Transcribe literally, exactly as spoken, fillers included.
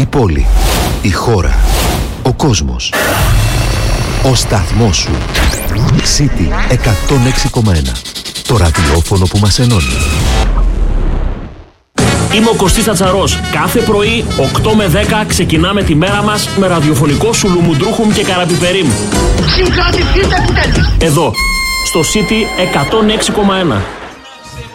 Η πόλη, η χώρα, ο κόσμος. Ο σταθμός σου. City εκατόν έξι κόμμα ένα. Το ραδιόφωνο που μας ενώνει. Είμαι ο Κωστής Τατσαρός. Κάθε πρωί, οκτώ με δέκα, ξεκινάμε τη μέρα μας με ραδιοφωνικό σουλουμουντρούχουμ και καραπιπερίμ. Συγκρατηθείτε επιτέλους. Εδώ, στο City εκατόν έξι κόμμα ένα.